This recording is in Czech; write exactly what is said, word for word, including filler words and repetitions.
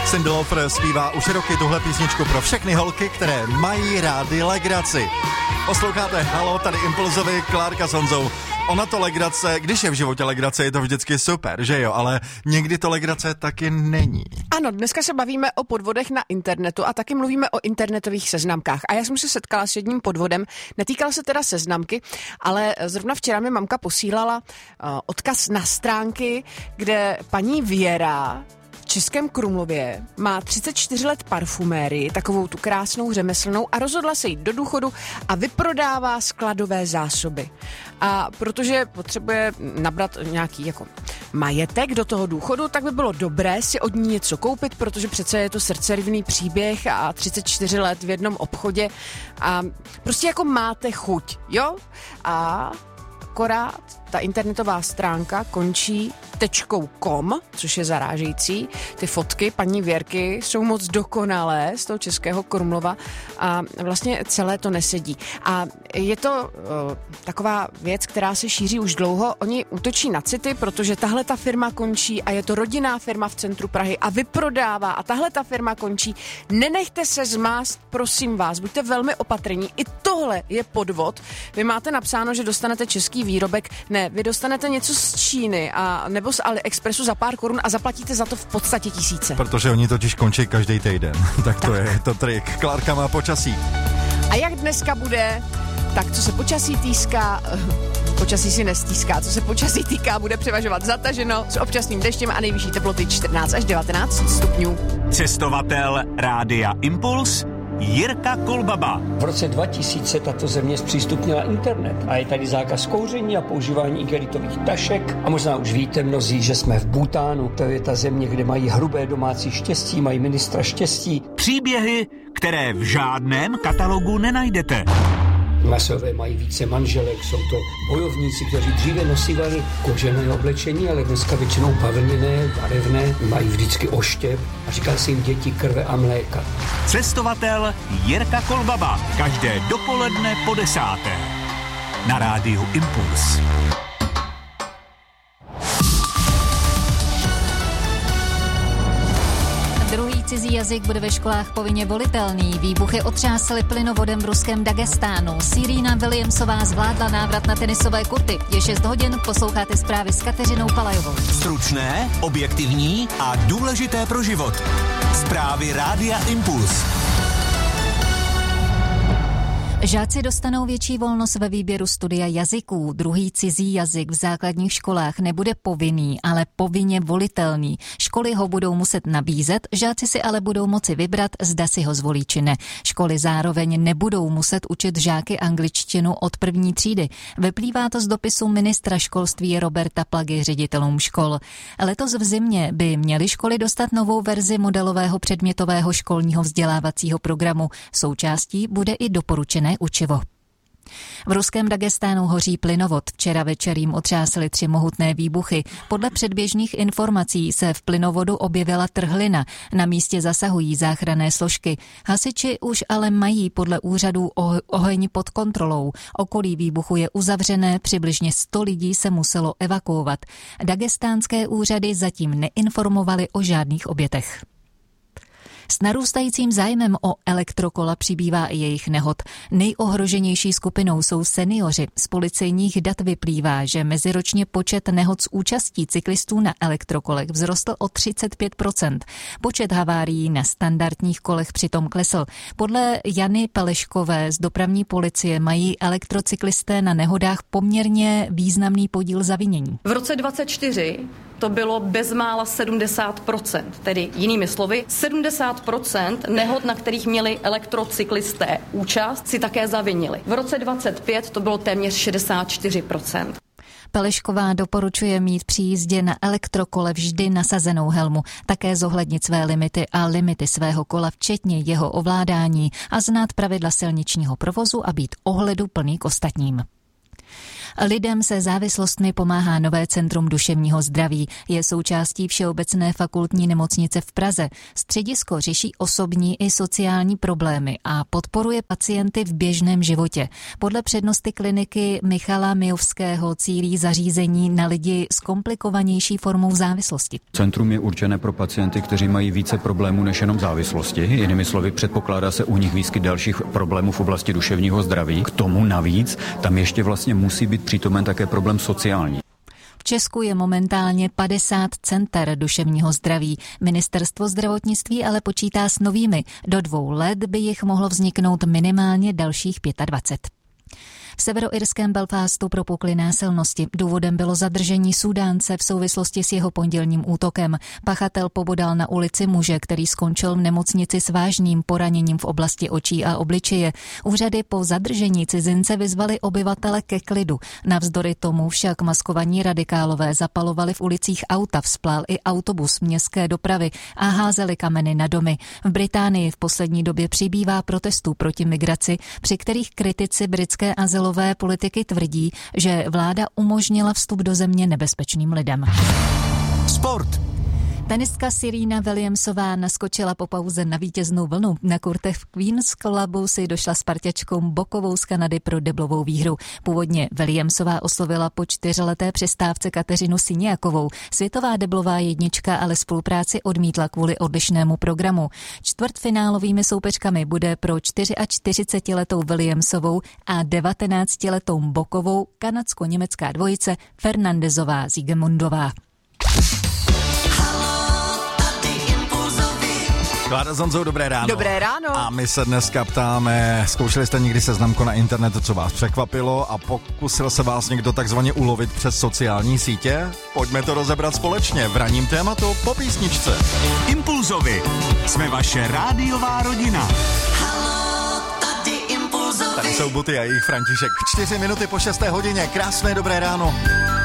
Cyndi Lauper zpívá už roky tuhle písničku pro všechny holky, které mají rády legraci. Posloucháte Halo, tady Impulzovi, Klárka s Honzou. Ona to legrace, když je v životě legrace, je to vždycky super, že jo, ale někdy to legrace taky není. Ano, dneska se bavíme o podvodech na internetu a taky mluvíme o internetových seznamkách. A já jsem se setkala s jedním podvodem, netýkal se teda seznamky, ale zrovna včera mi mamka posílala uh, odkaz na stránky, kde paní Věra v Českém Krumlově má třicet čtyři let parfumérii, takovou tu krásnou řemeslnou, a rozhodla se jít do důchodu a vyprodává skladové zásoby. A protože potřebuje nabrat nějaký jako majetek do toho důchodu, tak by bylo dobré si od ní něco koupit, protože přece je to srdcerivný příběh a třicet čtyři let v jednom obchodě a prostě jako máte chuť, jo? A akorát ta internetová stránka končí tečkou com, což je zarážející. Ty fotky paní Věrky jsou moc dokonalé z toho Českého Krumlova a vlastně celé to nesedí. A je to uh, taková věc, která se šíří už dlouho. Oni útočí na city, protože tahle ta firma končí a je to rodinná firma v centru Prahy a vyprodává a tahle ta firma končí. Nenechte se zmást, prosím vás, buďte velmi opatrní. I tohle je podvod. Vy máte napsáno, že dostanete český výrobek. Ne, vy dostanete něco z Číny a nebo z AliExpressu za pár korun a zaplatíte za to v podstatě tisíce. Protože oni totiž končí každý týden. tak to tak. je to trik. Klárka má počasí. A jak dneska bude, tak co se počasí týská, počasí si nestýská, co se počasí týká, bude převažovat zataženo s občasným deštěm a nejvyšší teploty čtrnáct až devatenáct stupňů. Cestovatel Rádia Impuls Jirka Kolbaba. V roce dva tisíce tato země zpřístupnila internet a je tady zákaz kouření a používání igelitových tašek. A možná už víte mnozí, že jsme v Bhutánu. To je ta země, kde mají hrubé domácí štěstí, mají ministra štěstí. Příběhy, které v žádném katalogu nenajdete. Masové mají více manželek, jsou to bojovníci, kteří dříve nosívali kožené oblečení, ale dneska většinou bavlněné, barevné, mají vždycky oštěp a říká se jim děti krve a mléka. Cestovatel Jirka Kolbaba, každé dopoledne po desáté. Na rádiu Impuls. Druhý cizí jazyk bude ve školách povinně volitelný. Výbuchy otřásly plynovodem v ruském Dagestánu. Serena Williamsová zvládla návrat na tenisové kurty. Je šest hodin, posloucháte zprávy s Kateřinou Palajovou. Stručné, objektivní a důležité pro život. Zprávy Rádia Impuls. Žáci dostanou větší volnost ve výběru studia jazyků. Druhý cizí jazyk v základních školách nebude povinný, ale povinně volitelný. Školy ho budou muset nabízet, žáci si ale budou moci vybrat, zda si ho zvolí či ne. Školy zároveň nebudou muset učit žáky angličtinu od první třídy. Vyplývá to z dopisu ministra školství Roberta Plagy ředitelům škol. Letos v zimě by měly školy dostat novou verzi modelového předmětového školního vzdělávacího programu. Součástí bude i doporučené učivo. V ruském Dagestánu hoří plynovod. Včera večer jim otřásly tři mohutné výbuchy. Podle předběžných informací se v plynovodu objevila trhlina. Na místě zasahují záchranné složky. Hasiči už ale mají podle úřadů oheň pod kontrolou. Okolí výbuchu je uzavřené, přibližně sto lidí se muselo evakuovat. Dagestánské úřady zatím neinformovaly o žádných obětech. S narůstajícím zájmem o elektrokola přibývá i jejich nehod. Nejohroženější skupinou jsou seniori. Z policejních dat vyplývá, že meziročně počet nehod s účastí cyklistů na elektrokolech vzrostl o třicet pět procent. Počet havárií na standardních kolech přitom klesl. Podle Jany Peleškové z dopravní policie mají elektrocyklisté na nehodách poměrně významný podíl zavinění. V roce dvacet čtyři to bylo bezmála sedmdesát procent, tedy jinými slovy sedmdesát procent nehod, na kterých měli elektrocyklisté účast, si také zavinili. V roce dvacet pět to bylo téměř šedesát čtyři procent. Pelešková doporučuje mít při jízdě na elektrokole vždy nasazenou helmu, také zohlednit své limity a limity svého kola, včetně jeho ovládání, a znát pravidla silničního provozu a být ohleduplný k ostatním. Lidem se závislostmi pomáhá Nové centrum duševního zdraví. Je součástí Všeobecné fakultní nemocnice v Praze. Středisko řeší osobní i sociální problémy a podporuje pacienty v běžném životě. Podle přednosty kliniky Michala Mijovského cílí zařízení na lidi s komplikovanější formou závislosti. Centrum je určené pro pacienty, kteří mají více problémů než jenom závislosti. Jinými slovy, předpokládá se u nich výskyt dalších problémů v oblasti duševního zdraví. K tomu navíc tam ještě vlastně musí být přítomen také problém sociální. V Česku je momentálně padesát center duševního zdraví. Ministerstvo zdravotnictví ale počítá s novými. Do dvou let by jich mohlo vzniknout minimálně dalších dvacet pět. V severoirském Belfastu propukly násilnosti. Důvodem bylo zadržení Súdánce v souvislosti s jeho pondělním útokem. Pachatel pobodal na ulici muže, který skončil v nemocnici s vážným poraněním v oblasti očí a obličeje. Úřady po zadržení cizince vyzvali obyvatele ke klidu. Navzdory tomu však maskovaní radikálové zapalovali v ulicích auta, vzplál i autobus městské dopravy a házeli kameny na domy. V Británii v poslední době přibývá protestů proti migraci, při kterých kritici britské azylové politiky tvrdí, že vláda umožnila vstup do země nebezpečným lidem. Sport. Tenistka Serena Williamsová naskočila po pauze na vítěznou vlnu. Na kurtech v Queen's Clubu si došla s parťačkou Bokovou z Kanady pro deblovou výhru. Původně Williamsová oslovila po čtyřleté přestávce Kateřinu Siniakovou. Světová deblová jednička ale spolupráci odmítla kvůli odlišnému programu. Čtvrtfinálovými soupeřkami bude pro čtyřiačtyřicetiletou Williamsovou a devatenáctiletou Bokovou kanadsko-německá dvojice Fernandezová Siegemundová. Klára s Honzou, dobré ráno. Dobré ráno. A my se dneska ptáme, zkoušeli jste někdy seznamku na internetu, co vás překvapilo a pokusil se vás někdo takzvaně ulovit přes sociální sítě? Pojďme to rozebrat společně v ranním tématu po písničce. Impulzovi. Jsme vaše rádiová rodina. Tady jsou Buty a jejich František. Čtyři minuty po šesté hodině. Krásné dobré ráno.